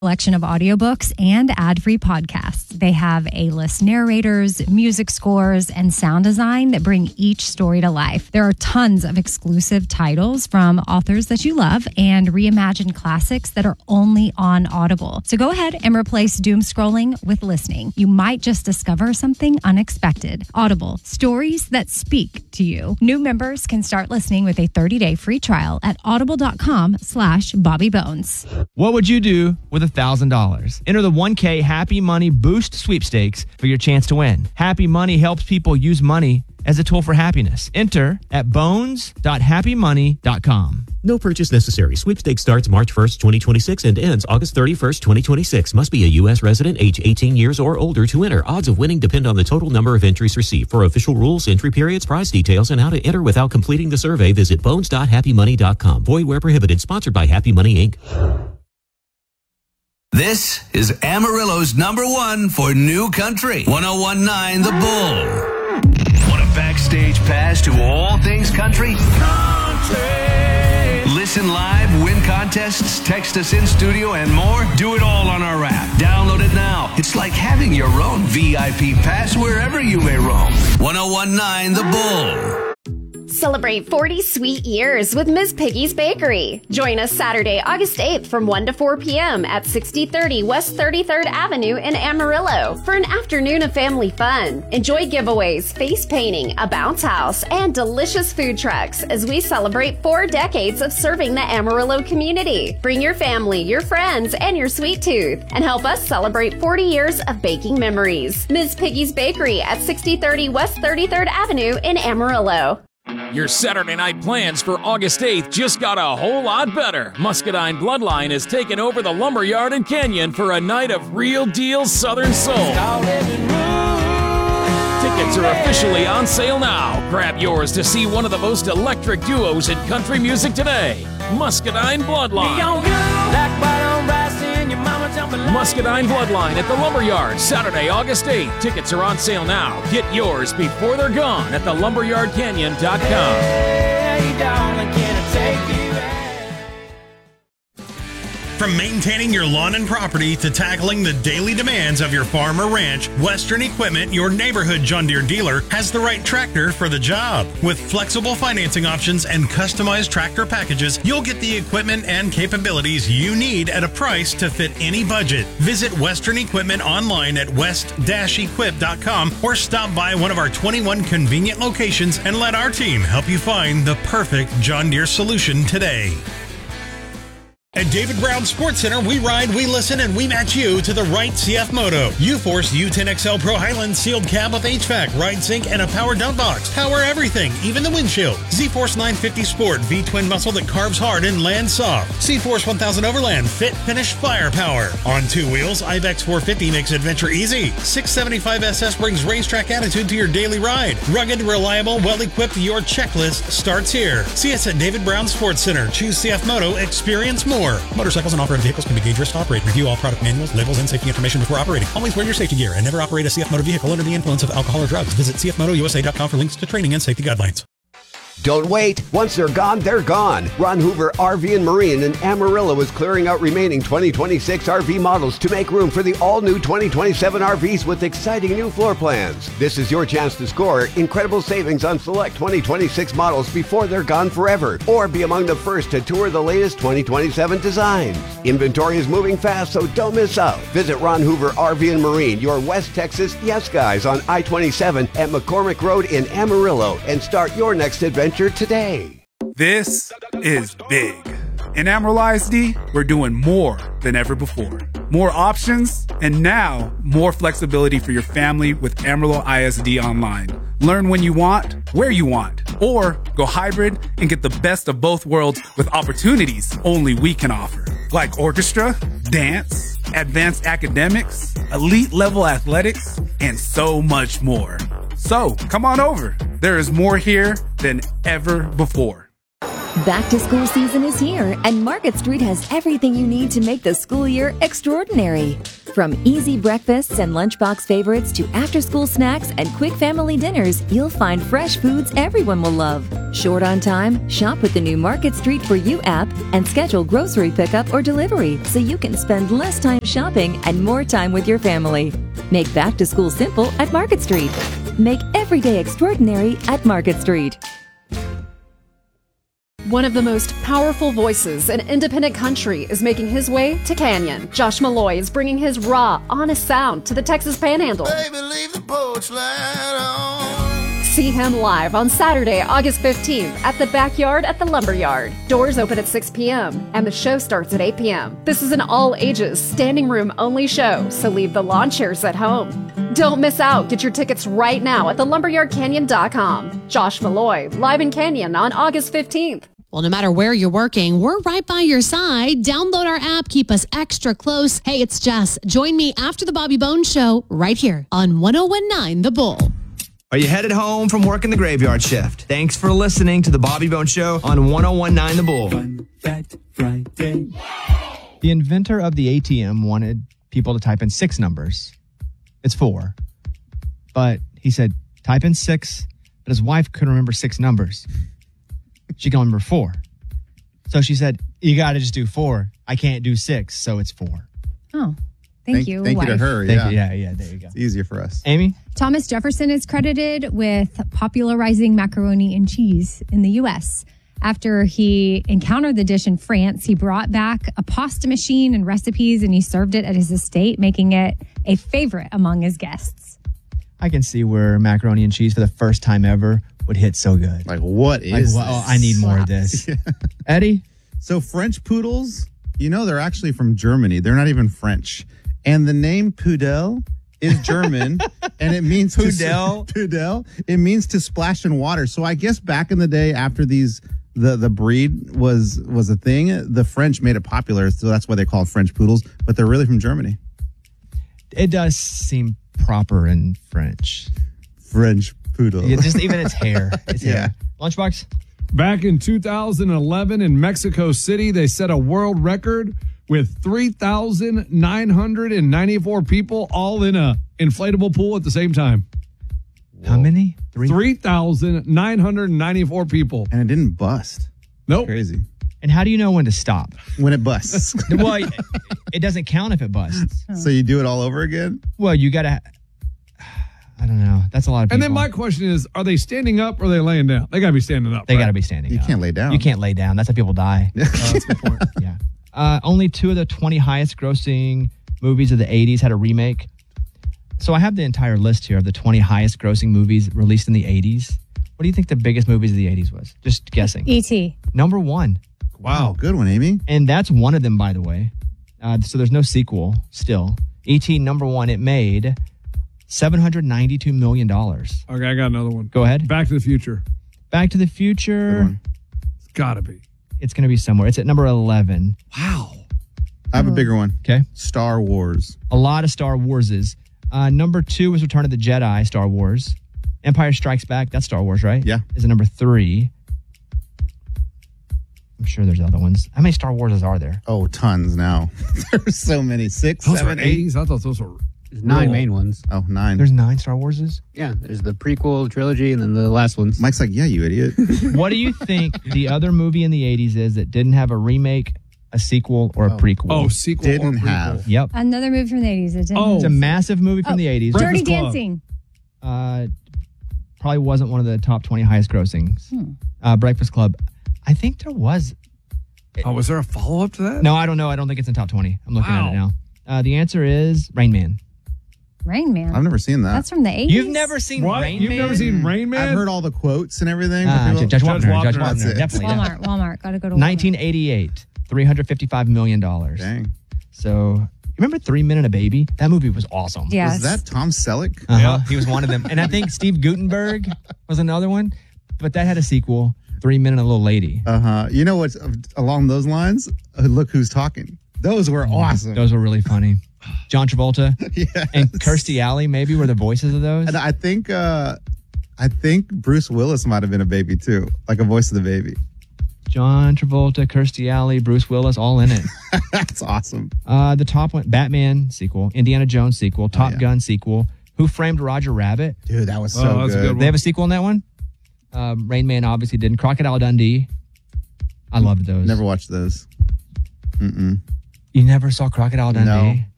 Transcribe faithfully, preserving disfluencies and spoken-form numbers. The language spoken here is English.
Collection of audiobooks and ad-free podcasts. They have A-list narrators, music scores, and sound design that bring each story to life. There are tons of exclusive titles from authors that you love and reimagined classics that are only on Audible. So go ahead and replace doom scrolling with listening. You might just discover something unexpected. Audible, stories that speak to you. New members can start listening with a thirty-day free trial at audible.com slash Bobby Bones. What would you do with a one thousand dollars? Enter the one K Happy Money Boost sweepstakes for your chance to win. Happy Money helps people use money as a tool for happiness. Enter at bones dot happy money dot com. No purchase necessary. Sweepstakes starts March first, twenty twenty-six and ends August thirty-first, twenty twenty-six. Must be a U S resident, age eighteen years or older to enter. Odds of winning depend on the total number of entries received. For official rules, entry periods, prize details, and how to enter without completing the survey, visit bones dot happy money dot com. Void where prohibited. Sponsored by Happy Money, Incorporated. This is Amarillo's number one for new country. one oh one point nine The Bull. Want a backstage pass to all things country? Country. Listen live, win contests, text us in studio, and more? Do it all on our app. Download it now. It's like having your own V I P pass wherever you may roam. one oh one point nine The Bull. Celebrate forty sweet years with Miz Piggy's Bakery. Join us Saturday, August eighth from one to four p.m. at sixty thirty West thirty-third Avenue in Amarillo for an afternoon of family fun. Enjoy giveaways, face painting, a bounce house, and delicious food trucks as we celebrate four decades of serving the Amarillo community. Bring your family, your friends, and your sweet tooth and help us celebrate forty years of baking memories. Miz Piggy's Bakery at sixty thirty West thirty-third Avenue in Amarillo. Your Saturday night plans for August eighth just got a whole lot better. Muscadine Bloodline has taken over the Lumberyard in Canyon for a night of real deal Southern soul. Tickets are officially on sale now. Grab yours to see one of the most electric duos in country music today, Muscadine Bloodline. Muscadine Bloodline at the Lumberyard, Saturday, August eighth. Tickets are on sale now. Get yours before they're gone at the lumberyard canyon dot com. Hey, darling, can I take you? From maintaining your lawn and property to tackling the daily demands of your farm or ranch, Western Equipment, your neighborhood John Deere dealer, has the right tractor for the job. With flexible financing options and customized tractor packages, you'll get the equipment and capabilities you need at a price to fit any budget. Visit Western Equipment online at west dash equip dot com or stop by one of our twenty-one convenient locations and let our team help you find the perfect John Deere solution today. At David Brown Sports Center, we ride, we listen, and we match you to the right C F Moto. U-Force U ten X L Pro Highland sealed cab with H V A C, ride sync, and a power dump box. Power everything, even the windshield. Z-Force nine fifty Sport, V-twin muscle that carves hard and lands soft. C-Force one thousand Overland, fit, finish, firepower. On two wheels, Ibex four fifty makes adventure easy. six seventy-five S S brings racetrack attitude to your daily ride. Rugged, reliable, well-equipped, your checklist starts here. See us at David Brown Sports Center. Choose C F Moto, experience more. Motorcycles and off-road vehicles can be dangerous to operate. Review all product manuals, labels, and safety information before operating. Always wear your safety gear and never operate a C F Moto vehicle under the influence of alcohol or drugs. Visit C F moto U S A dot com for links to training and safety guidelines. Don't wait. Once they're gone, they're gone. Ron Hoover R V and Marine in Amarillo is clearing out remaining twenty twenty-six R V models to make room for the all-new twenty twenty-seven R Vs with exciting new floor plans. This is your chance to score incredible savings on select twenty twenty-six models before they're gone forever, or be among the first to tour the latest twenty twenty-seven designs. Inventory is moving fast, so don't miss out. Visit Ron Hoover R V and Marine, your West Texas yes guys on I twenty-seven at McCormick Road in Amarillo, and start your next adventure today. This is big. In Amarillo I S D, we're doing more than ever before. More options, and now more flexibility for your family with Amarillo I S D Online. Learn when you want, where you want, or go hybrid and get the best of both worlds with opportunities only we can offer. Like orchestra, dance, advanced academics, elite level athletics, and so much more. So come on over. There is more here than ever before. Back to school season is here, and Market Street has everything you need to make the school year extraordinary. From easy breakfasts and lunchbox favorites to after-school snacks and quick family dinners, you'll find fresh foods everyone will love. Short on time? Shop with the new Market Street For You app and schedule grocery pickup or delivery so you can spend less time shopping and more time with your family. Make back to school simple at Market Street. Make every day extraordinary at Market Street. One of the most powerful voices in independent country is making his way to Canyon. Josh Malloy is bringing his raw, honest sound to the Texas Panhandle. Baby, leave the porch light on. See him live on Saturday, August fifteenth at the Backyard at the Lumberyard. Doors open at six p.m. and the show starts at eight p.m. This is an all-ages, standing room only show, so leave the lawn chairs at home. Don't miss out. Get your tickets right now at the lumberyard canyon dot com. Josh Malloy, live in Canyon on August fifteenth. Well, no matter where you're working, we're right by your side. Download our app. Keep us extra close. Hey, it's Jess. Join me after the Bobby Bones Show right here on one oh one nine The Bull. Are you headed home from working the graveyard shift? Thanks for listening to the Bobby Bones Show on one oh one nine The Bull. The inventor of the A T M wanted people to type in six numbers. It's four. But he said, type in six, but his wife couldn't remember six numbers. She can remember four. So she said, you got to just do four. I can't do six, so it's four. Oh, thank, thank you, Thank wife. you to her, Thank yeah. you. Yeah, yeah, there you go. It's easier for us. Amy? Thomas Jefferson is credited with popularizing macaroni and cheese in the U S. After he encountered the dish in France, he brought back a pasta machine and recipes, and he served it at his estate, making it a favorite among his guests. I can see where macaroni and cheese for the first time ever would hit so good. Like, what is Like, this? well, I need more of this. Eddie? So French poodles, you know, they're actually from Germany. They're not even French. And the name Pudel is German, and it means Pudel? To, Pudel. It means to splash in water. So I guess back in the day, after these, the the breed was was a thing, the French made it popular. So that's why they call it French poodles. But they're really from Germany. It does seem proper in French. French poodle. Yeah, just even its hair. Its Yeah. hair. Lunchbox? Back in two thousand eleven in Mexico City, they set a world record with three thousand nine hundred ninety-four people all in a inflatable pool at the same time. How many? Three? three thousand nine hundred ninety-four people. And it didn't bust. Nope. Crazy. And how do you know when to stop? When it busts. Well, it, it doesn't count if it busts. So you do it all over again? Well, you got to... I don't know. That's a lot of people. And then my question is, are they standing up or are they laying down? They got to be standing up. They right? got to be standing You up. can't lay down. You can't lay down. That's how people die. Oh, that's a good point. Yeah. Uh, only two of the twenty highest grossing movies of the eighties had a remake. So I have the entire list here of the twenty highest grossing movies released in the eighties. What do you think the biggest movies of the eighties was? Just guessing. E T Number one. Wow, good one, Amy. And that's one of them, by the way. Uh, so there's no sequel still. E T number one, it made seven hundred ninety-two million dollars. Okay, I got another one. Go ahead. Back to the Future. Back to the Future. It's got to be. It's going to be somewhere. It's at number eleven. Wow. I have a bigger one. Okay. Star Wars. A lot of Star Warses. Uh, number two was Return of the Jedi, Star Wars. Empire Strikes Back, that's Star Wars, right? Yeah. Is it number three? I'm sure there's other ones. How many Star Warses are there? Oh, tons now. There's so many. Six, Those seven, were eight. eighties. I thought those were. There's nine Roll. main ones. Oh, nine. There's nine Star Warses? Yeah, there's the prequel trilogy and then the last ones. Mike's like, yeah, you idiot. What do you think the other movie in the eighties is that didn't have a remake, a sequel, or a Oh. prequel? Oh, sequel Didn't or prequel. have. Yep. Another movie from the eighties. It didn't. Oh. It's a massive movie from Oh, the eighties. Dirty Breakfast Club. Dancing. Uh, probably wasn't one of the top twenty highest grossings. Hmm. Uh, Breakfast Club. I think there was. Oh, was there a follow up to that? No, I don't know. I don't think it's in top twenty. I'm looking Wow. at it now. Uh, the answer is Rain Man. Rain Man. I've never seen that. That's from the eighties. You've never seen What? Rain You've Man? never seen Rain Man? I've heard all the quotes and everything. but Ah, people- Judge Wapner. Judge Judge Wapner. Wapner. That's it. Definitely. Walmart. Walmart. Got to go to Walmart. nineteen eighty-eight, three hundred fifty-five million dollars. Dang. So, remember Three Men and a Baby? That movie was awesome. Yes. Was that Tom Selleck? Uh-huh. Yeah. He was one of them. And I think Steve Guttenberg was another one. But that had a sequel, Three Men and a Little Lady. Uh-huh. You know what's uh, along those lines? Uh, Look Who's Talking. Those were awesome. Those were really funny. John Travolta Yes. and Kirstie Alley maybe were the voices of those. And I think uh, I think Bruce Willis might have been a baby too, like a voice of the baby. John Travolta, Kirstie Alley, Bruce Willis, all in it. That's awesome. Uh, the top one, Batman sequel, Indiana Jones sequel, Top Oh, yeah. Gun sequel, Who Framed Roger Rabbit. Dude, that was so Oh, that's a good. good one. They have a sequel in that one. Um, Rain Man obviously didn't. Crocodile Dundee. I loved those. Never watched those. Mm-mm. You never saw Crocodile Dundee? No.